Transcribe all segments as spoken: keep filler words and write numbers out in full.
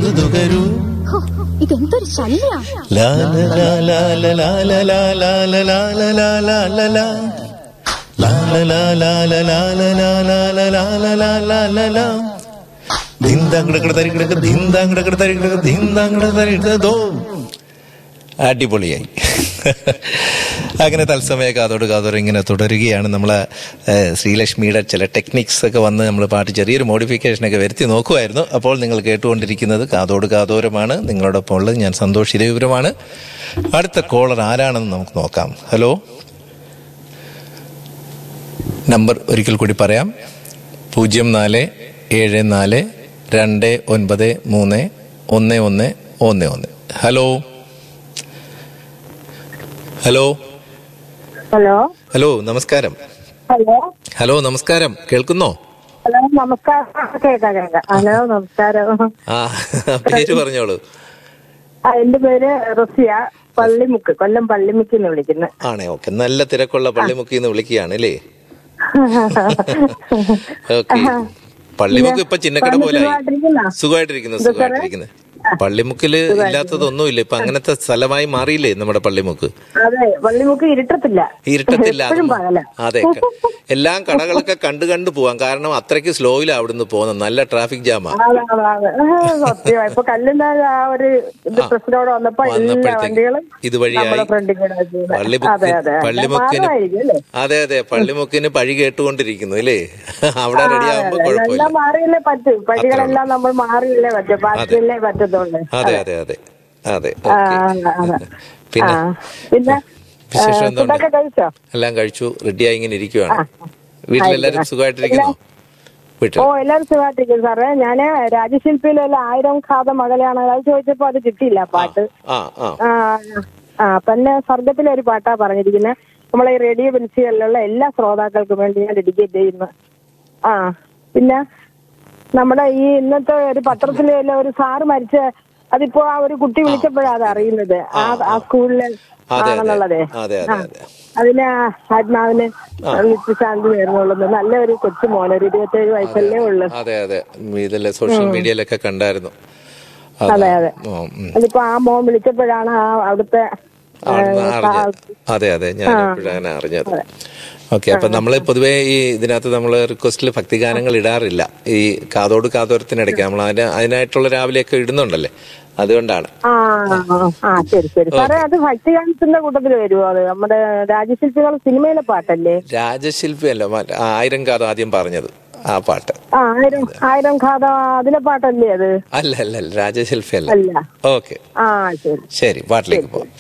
മൃദു തുകരൂ. ഇതെന്തൊരു ശല്യ. അടിപൊളിയായി. അങ്ങനെ തത്സമയ കാതോട് കാതോട് ഇങ്ങനെ തുടരുകയാണ്. നമ്മളെ ശ്രീലക്ഷ്മിയുടെ ചില ടെക്നിക്സ് ഒക്കെ വന്ന് നമ്മൾ പാട്ട് ചെറിയൊരു മോഡിഫിക്കേഷനൊക്കെ വരുത്തി നോക്കുമായിരുന്നു. അപ്പോൾ നിങ്ങൾ കേട്ടുകൊണ്ടിരിക്കുന്നത് കാതോട് കാതോരമാണ്. നിങ്ങളോടൊപ്പം ഉള്ളത് ഞാൻ സന്തോഷ് ഇരവിപുരമാണ്. അടുത്ത കോളർ ആരാണെന്ന് നമുക്ക് നോക്കാം. ഹലോ, നമ്പർ ഒരിക്കൽ കൂടി പറയാം. പൂജ്യം നാല് ഏഴ് നാല് രണ്ട് ഒൻപത് മൂന്ന് ഒന്ന് ഒന്ന് ഒന്ന് ഒന്ന്. ഹലോ ഹലോ ഹലോ ഹലോ നമസ്കാരം. ഹലോ ഹലോ നമസ്കാരം, കേൾക്കുന്നോ? ഹലോ നമസ്കാരം. കേൾക്കാം കേൾക്കാം. ഹലോ നമസ്കാരം. ആ, പേര് പറഞ്ഞോളൂ. ആ, എന്റെ പേര് റസിയ, പള്ളിമുക്ക്, കൊല്ലം പള്ളിമുക്കിന്ന് വിളിക്കുന്നത്. ആണേ, ഓക്കെ. നല്ല തിരക്കുള്ള പള്ളിമുക്കിന്ന് വിളിക്കുകയാണ് അല്ലേ? ഓക്കെ. പള്ളിമുക്ക് ഇപ്പൊ ചിന്നക്കട പോലെ സുഖമായിട്ടിരിക്കുന്നു. സുഖമായിട്ടിരിക്കുന്നു. പള്ളിമുക്കില് ഇല്ലാത്തതൊന്നുമില്ല ഇപ്പൊ. അങ്ങനത്തെ സ്ഥലമായി മാറിയില്ലേ നമ്മുടെ പള്ളിമുക്ക്? അതെ, പള്ളിമുക്ക് ഇരുട്ടത്തില്ല. ഇരുട്ടത്തില്ല. അതെ, എല്ലാം കടകളൊക്കെ കണ്ടു കണ്ടു പോവാം. കാരണം അത്രയ്ക്ക് സ്ലോയിലാണ് അവിടുന്ന് പോകുന്നത്. നല്ല ട്രാഫിക് ജാമാ. ഇപ്പൊ കല്ലിന്റെ ആ ഒരു പ്രശ്നോട് വന്നപ്പോ ഇതുവഴിയായി പള്ളിമുക്കിന്. അതെ അതെ, പള്ളിമുക്കിന് പഴി കേട്ടുകൊണ്ടിരിക്കുന്നു അല്ലേ? അവിടെ റെഡിയാകുമ്പോ കുഴപ്പമില്ല. മാറിയില്ലേ പറ്റും. പഴികളെല്ലാം നമ്മൾ മാറിയില്ലേ പറ്റും. പാറ്റില്ലേ പറ്റും. അതെ അതെ അതെ അതെ. പിന്നെ പിന്നെ വിശേഷം എന്താണ്? എല്ലാം കഴിച്ചു, റെഡിയായി ഇങ്ങനെ ഇരിക്കുവാണ്. വീട്ടിലെല്ലാരും സുഖമായിട്ടിരിക്കുന്നു? ഓ, എല്ലാരും സുഖമായിട്ടിരിക്കുന്നു സാറേ. ഞാന് രാജശില്പിയിലുള്ള ആയിരം ഖാത മകളെയാണ് അത് ചോദിച്ചപ്പോ അത് കിട്ടിയില്ല പാട്ട്. ആ പിന്നെ സ്വർഗത്തിലെ ഒരു പാട്ടാ പറഞ്ഞിരിക്കുന്നത്. നമ്മളെ ഈ റേഡിയോ പെൻസിലുള്ള എല്ലാ ശ്രോതാക്കൾക്കും വേണ്ടി ഞാൻ ഡെഡിക്കേറ്റ് ചെയ്യുന്നു. ആ പിന്നെ നമ്മുടെ ഈ ഇന്നത്തെ ഒരു പത്രത്തിലെ ഒരു സാറ് മരിച്ച, അതിപ്പോ ആ ഒരു കുട്ടി വിളിച്ചപ്പോഴാണ് അത് അറിയുന്നത്. ആ ആ സ്കൂളിലെ ആണെന്നുള്ളതേ. അതിന് ആത്മാവിന് നിത്യശാന്തി നേർന്നുള്ളത്. നല്ലൊരു കൊച്ചു മോൻ, ഒരു ഇരുപത്തേഴ് വയസ്സല്ലേ ഉള്ളു. അതെ അതെ, ഇതിലെ സോഷ്യൽ മീഡിയയിലൊക്കെ കണ്ടായിരുന്നു. അതെ അതെ. അതിപ്പോ ആ മോൻ വിളിച്ചപ്പോഴാണ് ആ അവിടുത്തെ. അതെ അതെ, ഞാൻ എപ്പോഴാണ് അറിഞ്ഞത്. ഓക്കെ. അപ്പൊ നമ്മള് പൊതുവേ ഈ ഇതിനകത്ത് നമ്മള് റിക്വസ്റ്റിൽ ഭക്തിഗാനങ്ങൾ ഇടാറില്ല. ഈ കാതോട് കാതോരത്തിനിടയ്ക്ക് നമ്മൾ അതിന് അതിനായിട്ടുള്ള രാവിലെയൊക്കെ ഇടുന്നുണ്ടല്ലേ, അതുകൊണ്ടാണ്. ആ ശരി ശരി സാറേ. അത് ഭക്തിഗാനത്തിന്റെ കൂട്ടത്തിൽ വരുമോ? അത് നമ്മുടെ രാജശില്പികൾ സിനിമയിലെ പാട്ടല്ലേ? രാജശില്പി അല്ല, ആയിരം കാതം ആദ്യം പറഞ്ഞത് ആ പാട്ട്. ആയിരം ആയിരം ഖാത അതിലെ പാട്ടല്ലേ അത്? അല്ല അല്ല അല്ല, രാജശില്പി അല്ല. ഓക്കെ, ആ ശരി ശരി, പാട്ടിലേക്ക് പോകാം.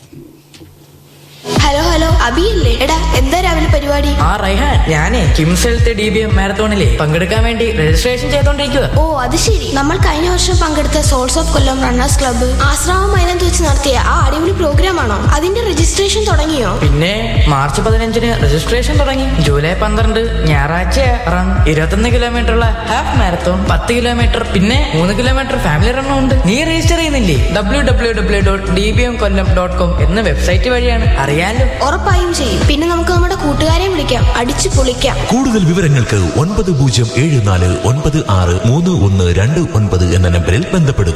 Hello hello, അബിയല്ലേ? എടാ, എന്താ രാവിലെ പരിപാടി? ആ റൈഹാൻ, ഞാനേ KIMS health D B M മാരത്തോണിലെ പങ്കെടുക്കാൻ വേണ്ടി രജിസ്ട്രേഷൻ ചെയ്തോണ്ടിരിക്കുക. ഓ അത് ശരി. നമ്മൾ കഴിഞ്ഞ വർഷം പങ്കെടുത്ത souls of Kollam runners club Asramam മൈതാനത്ത് വെച്ച് നടത്തിയ ആ അടിപൊളി പ്രോഗ്രാം ആണോ? അതിന്റെ രജിസ്ട്രേഷൻ തുടങ്ങിയോ? പിന്നെ മാർച്ച് പതിനഞ്ചിന് രജിസ്ട്രേഷൻ തുടങ്ങി. ജൂലൈ പന്ത്രണ്ട് ഞായറാഴ്ച റൺ ഇരുപത്തൊന്ന് കിലോമീറ്റർ ഉള്ള ഹാഫ് മാരത്തോൺ, പത്ത് കിലോമീറ്റർ പിന്നെ മൂന്ന് കിലോമീറ്റർ ഫാമിലി റണ്ണും ഉണ്ട്. നീ രജിസ്റ്റർ ചെയ്യുന്നില്ലേ? W W W dot D B M കൊല്ലം ഡോട്ട് കോം എന്ന വെബ്സൈറ്റ് വഴിയാണ്. അറിയാലോ. ഉറപ്പായും ചെയ്യും. പിന്നെ നമുക്ക് നമ്മുടെ കൂട്ടുകാരെ വിളിക്കാം, അടിച്ചു പൊളിക്കാം. കൂടുതൽ വിവരങ്ങൾക്ക് ഒൻപത് പൂജ്യം ഏഴ് നാല് ഒൻപത് ആറ് മൂന്ന് ഒന്ന് രണ്ട് ഒൻപത് എന്ന നമ്പറിൽ ബന്ധപ്പെടുക.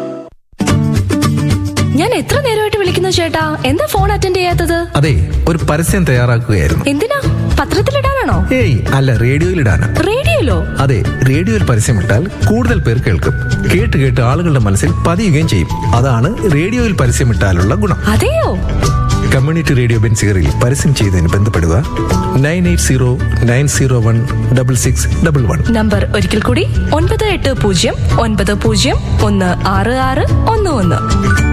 ഞാൻ എത്ര നേരമായിട്ട് വിളിക്കുന്നു ചേട്ടാ, എന്താ ഫോൺ അറ്റൻഡ് ചെയ്യാത്തത്? അതെ, ഒരു പരസ്യം തയ്യാറാക്കുകയായിരുന്നു. എന്തിനാ? പത്രത്തിലിടാനാണോ? ഏയ് അല്ല, റേഡിയോയിലിടാനാ. റേഡിയോയിലോ? അതെ, റേഡിയോയിൽ പരസ്യമിട്ടാൽ കൂടുതൽ പേർ കേൾക്കും. കേട്ട് കേട്ട് ആളുകളുടെ മനസ്സിൽ പതിയുകയും ചെയ്യും. അതാണ് റേഡിയോയിൽ പരസ്യമിട്ടാലുള്ള ഗുണം. അതെയോ? കമ്മ്യൂണിറ്റി റേഡിയോ ബെൻസിഗറിൽ പരസ്യം ചെയ്തതിന് ബന്ധപ്പെടുക nine eight zero nine zero one double six double one. Number ഒരിക്കൽ കൂടി, ഒൻപത് എട്ട് പൂജ്യം ഒൻപത് പൂജ്യം ഒന്ന് ആറ് ആറ് ഒന്ന് ഒന്ന്.